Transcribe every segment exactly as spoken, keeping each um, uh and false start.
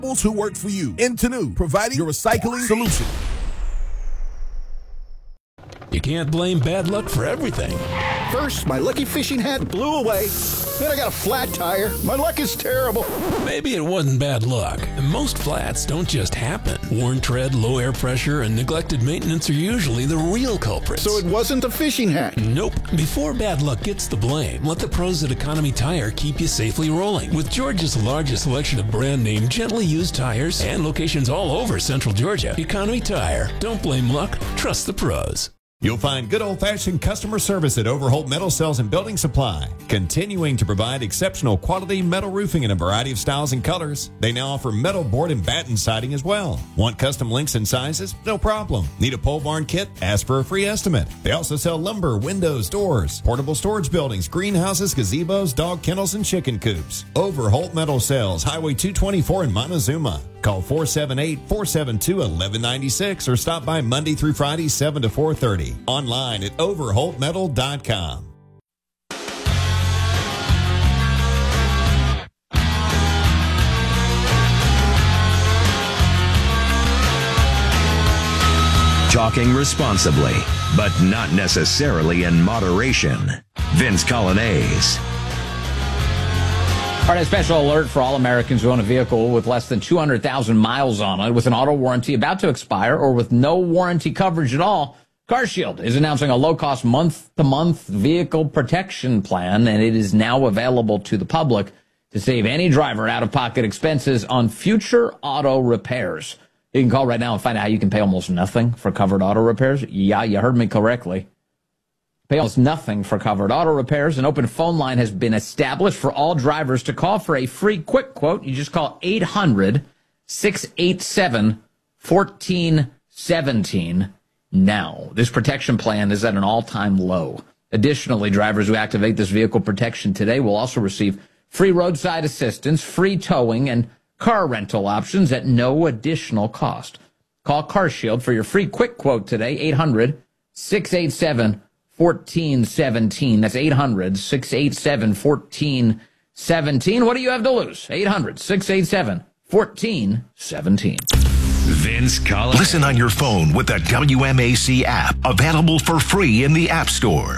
who work for you. Intenu, providing your recycling solution. You can't blame bad luck for everything. First, my lucky fishing hat blew away. Then I got a flat tire. My luck is terrible. Maybe it wasn't bad luck. Most flats don't just happen. Worn tread, low air pressure, and neglected maintenance are usually the real culprits. So it wasn't the fishing hat? Nope. Before bad luck gets the blame, let the pros at Economy Tire keep you safely rolling. With Georgia's largest selection of brand name, gently used tires and locations all over Central Georgia, Economy Tire. Don't blame luck. Trust the pros. You'll find good old-fashioned customer service at Overholt Metal Cells and Building Supply, continuing to provide exceptional quality metal roofing in a variety of styles and colors. They now offer metal board and batten siding as well. Want custom links and sizes? No problem. Need a pole barn kit? Ask for a free estimate. They also sell lumber, windows, doors, portable storage buildings, greenhouses, gazebos, dog kennels, and chicken coops. Overholt Metal Cells, Highway two twenty-four in Montezuma. Call four seven eight, four seven two, one one nine six or stop by Monday through Friday, seven to four thirty. Online at overholt metal dot com. Talking responsibly, but not necessarily in moderation. Vince Colonnese. All right, a special alert for all Americans who own a vehicle with less than two hundred thousand miles on it, with an auto warranty about to expire, or with no warranty coverage at all. CarShield is announcing a low-cost month-to-month vehicle protection plan, and it is now available to the public to save any driver out-of-pocket expenses on future auto repairs. You can call right now and find out how you can pay almost nothing for covered auto repairs. Yeah, you heard me correctly. Pay almost nothing for covered auto repairs. An open phone line has been established for all drivers to call for a free quick quote. You just call eight hundred, six eight seven, one four one seven now. This protection plan is at an all-time low. Additionally, drivers who activate this vehicle protection today will also receive free roadside assistance, free towing, and car rental options at no additional cost. Call CarShield for your free quick quote today, eight hundred, six eight seven, one four one seven. That's eight hundred, six eight seven, one four one seven. What do you have to lose? eight hundred, six eight seven, one four one seven. Vince Colonnese. Listen on your phone with the W M A C app, available for free in the App Store.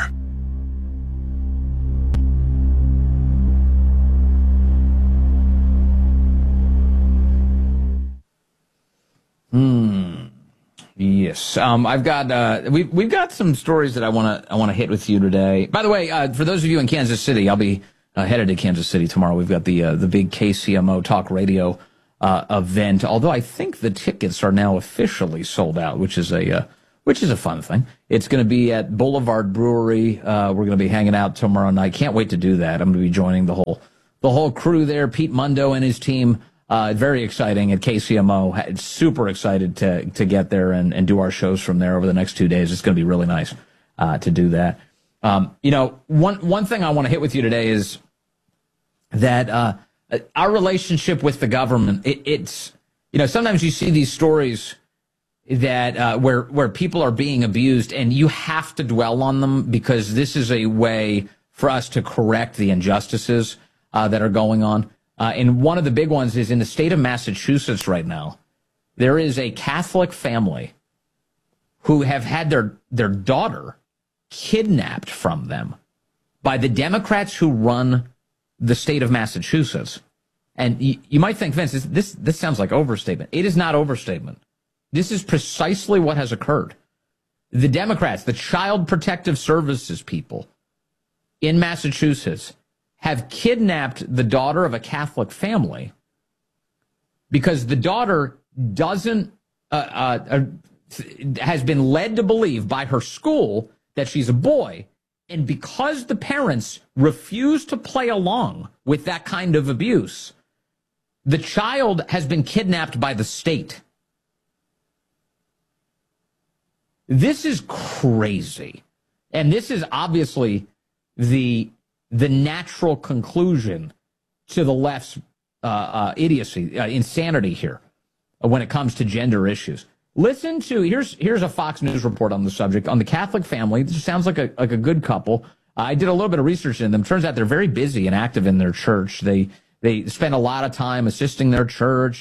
Hmm. Yes. Um, I've got, uh, we've, we've got some stories that I want to, I want to hit with you today. By the way, uh, for those of you in Kansas City, I'll be uh, headed to Kansas City tomorrow. We've got the, uh, the big K C M O talk radio, uh, event. Although I think the tickets are now officially sold out, which is a, uh, which is a fun thing. It's going to be at Boulevard Brewery. Uh, we're going to be hanging out tomorrow night. Can't wait to do that. I'm going to be joining the whole, the whole crew there. Pete Mundo and his team. Uh, very exciting at K C M O. Super excited to to get there and, and do our shows from there over the next two days. It's going to be really nice uh, to do that. Um, you know, one one thing I want to hit with you today is that uh, our relationship with the government. It, it's you know sometimes you see these stories that uh, where where people are being abused, and you have to dwell on them because this is a way for us to correct the injustices uh, that are going on. Uh, and one of the big ones is in the state of Massachusetts right now. There is a Catholic family who have had their, their daughter kidnapped from them by the Democrats who run the state of Massachusetts. And you, you might think, Vince, this, this, this sounds like overstatement. It is not overstatement. This is precisely what has occurred. The Democrats, the Child Protective Services people in Massachusetts, have kidnapped the daughter of a Catholic family because the daughter doesn't, uh, uh, uh, has been led to believe by her school that she's a boy. And because the parents refuse to play along with that kind of abuse, the child has been kidnapped by the state. This is crazy. And this is obviously the the natural conclusion to the left's uh, uh, idiocy, uh, insanity here when it comes to gender issues. Listen to, here's here's a Fox News report on the subject, on the Catholic family. This sounds like a, like a good couple. Uh, I did a little bit of research in them. Turns out they're very busy and active in their church. They they spend a lot of time assisting their church and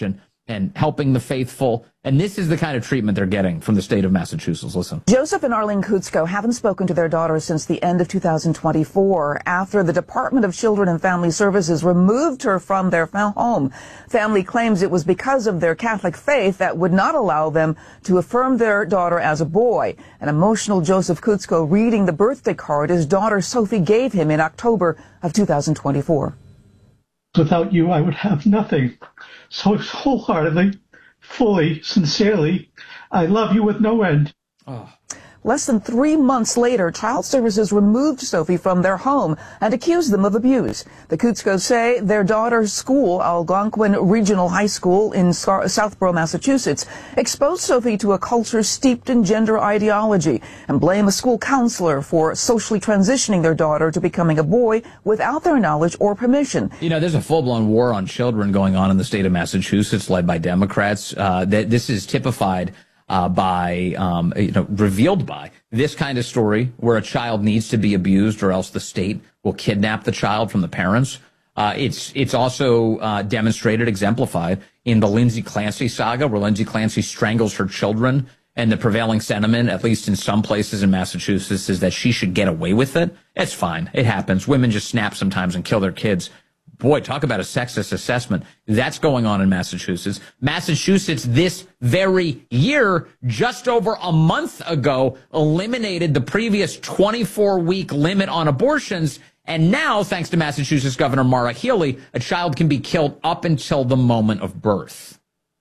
and helping the faithful. And this is the kind of treatment they're getting from the state of Massachusetts. Listen. Joseph and Arlene Kutsko haven't spoken to their daughter since the end of two thousand twenty-four, after the Department of Children and Family Services removed her from their home. Family claims it was because of their Catholic faith that would not allow them to affirm their daughter as a boy. An emotional Joseph Kutsko reading the birthday card his daughter Sophie gave him in October of two thousand twenty-four. Without you, I would have nothing. So wholeheartedly, fully, sincerely, I love you with no end. Oh. Less than three months later, Child Services removed Sophie from their home and accused them of abuse. The Kutskos say their daughter's school, Algonquin Regional High School in Southborough, Massachusetts, exposed Sophie to a culture steeped in gender ideology and blame a school counselor for socially transitioning their daughter to becoming a boy without their knowledge or permission. You know, there's a full-blown war on children going on in the state of Massachusetts, led by Democrats. Uh, that this is typified Uh, by, um, you know, revealed by this kind of story where a child needs to be abused or else the state will kidnap the child from the parents. Uh, it's, it's also, uh, demonstrated, exemplified in the Lindsay Clancy saga, where Lindsay Clancy strangles her children. And the prevailing sentiment, at least in some places in Massachusetts, is that she should get away with it. It's fine. It happens. Women just snap sometimes and kill their kids. Boy, talk about a sexist assessment. That's going on in Massachusetts. Massachusetts this very year, just over a month ago, eliminated the previous twenty-four week limit on abortions. And now, thanks to Massachusetts Governor Maura Healey, a child can be killed up until the moment of birth.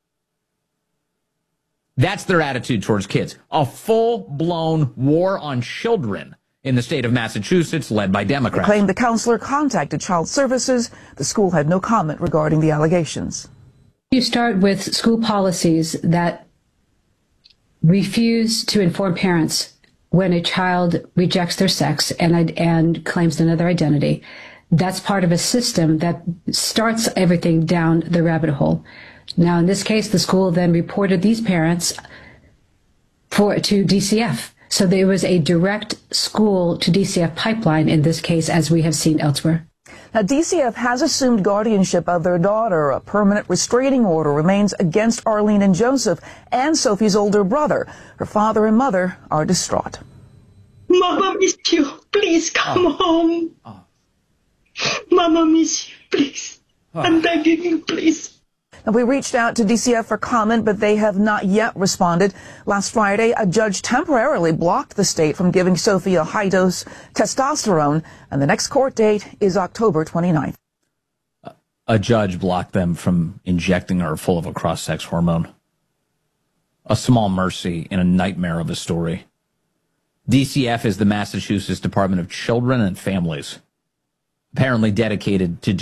That's their attitude towards kids. A full-blown war on children in the state of Massachusetts, led by Democrats. They claimed the counselor contacted Child Services. The school had no comment regarding the allegations. You start with school policies that refuse to inform parents when a child rejects their sex and, and claims another identity. That's part of a system that starts everything down the rabbit hole. Now, in this case, the school then reported these parents for to D C F. So there was a direct school to D C F pipeline in this case, as we have seen elsewhere. Now, D C F has assumed guardianship of their daughter. A permanent restraining order remains against Arlene and Joseph and Sophie's older brother. Her father and mother are distraught. Mama miss you. Please come oh. home. Oh. Mama miss you. Please. Oh. I'm begging you, please. Now, we reached out to D C F for comment, but they have not yet responded. Last Friday, a judge temporarily blocked the state from giving Sophie a high-dose testosterone, and the next court date is October twenty-ninth. A judge blocked them from injecting her full of a cross-sex hormone. A small mercy in a nightmare of a story. D C F is the Massachusetts Department of Children and Families, apparently dedicated to